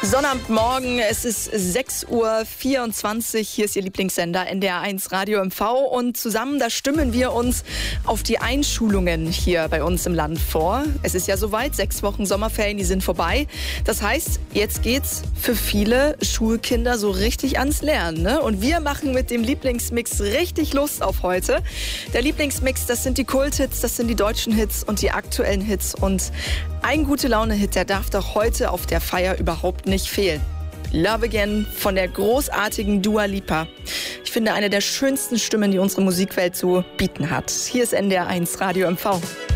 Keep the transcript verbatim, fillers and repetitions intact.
Sonnabendmorgen, es ist sechs Uhr vierundzwanzig, hier ist Ihr Lieblingssender N D R eins Radio M V und zusammen, da stimmen wir uns auf die Einschulungen hier bei uns im Land vor. Es ist ja soweit, sechs Wochen Sommerferien, die sind vorbei. Das heißt, jetzt geht's für viele Schulkinder so richtig ans Lernen, ne? Und wir machen mit dem Lieblingsmix richtig Lust auf heute. Der Lieblingsmix, das sind die Kulthits, das sind die deutschen Hits und die aktuellen Hits und ein Gute-Laune-Hit, der darf doch heute auf der Feier überhaupt nicht fehlen. Love Again von der großartigen Dua Lipa. Ich finde, eine der schönsten Stimmen, die unsere Musikwelt zu bieten hat. Hier ist N D R eins Radio M V.